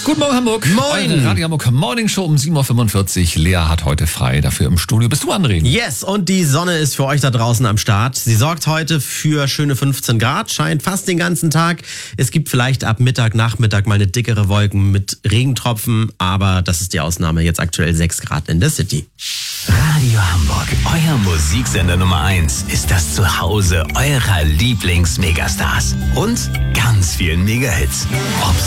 Guten Morgen, Hamburg. Moin. Eure Radio Hamburg Morning Show um 7.45 Uhr. Lea hat heute frei, dafür im Studio. Bist du anreden? Yes, und die Sonne ist für euch da draußen am Start. Sie sorgt heute für schöne 15 Grad, scheint fast den ganzen Tag. Es gibt vielleicht ab Mittag, Nachmittag mal eine dickere Wolken mit Regentropfen, aber das ist die Ausnahme. Jetzt aktuell 6 Grad in der City. Radio Hamburg, euer Musiksender Nummer 1, ist das Zuhause eurer Lieblings-Megastars und ganz vielen Megahits. Ob